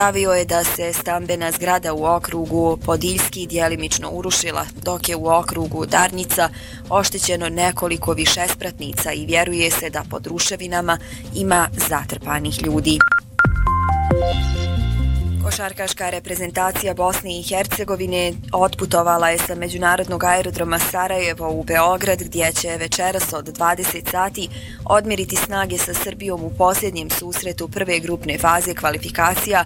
Javio je da se stambena zgrada u okrugu Podiljski djelimično urušila, dok je u okrugu Darnica oštećeno nekoliko višespratnica i vjeruje se da pod ruševinama ima zatrpanih ljudi. Košarkaška reprezentacija Bosne i Hercegovine otputovala je sa međunarodnog aerodroma Sarajevo u Beograd, gdje će večeras od 20 sati odmjeriti snage sa Srbijom u posljednjem susretu prve grupne faze kvalifikacija